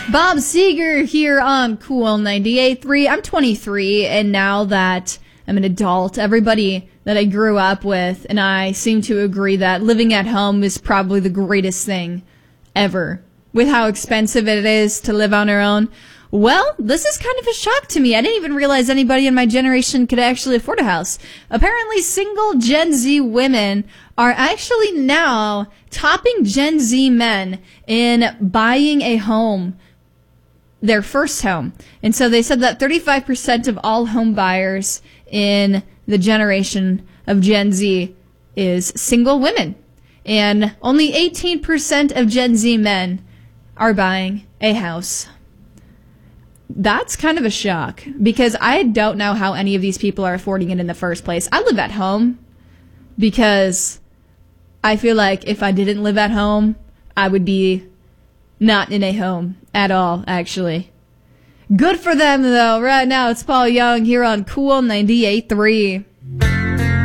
Bob Seger here on Cool 98.3. I'm 23, and now that I'm an adult, everybody that I grew up with and I seem to agree that living at home is probably the greatest thing ever. With how expensive it is to live on our own. Well, this is kind of a shock to me. I didn't even realize anybody in my generation could actually afford a house. Apparently, single Gen Z women are actually now topping Gen Z men in buying a home, their first home. And so they said that 35% of all home buyers in the generation of Gen Z is single women. And only 18% of Gen Z men are buying a house. That's kind of a shock, because I don't know how any of these people are affording it in the first place. I live at home because I feel like if I didn't live at home, I would be not in a home at all, actually. Good for them, though. Right now, it's Paul Young here on Cool 98.3.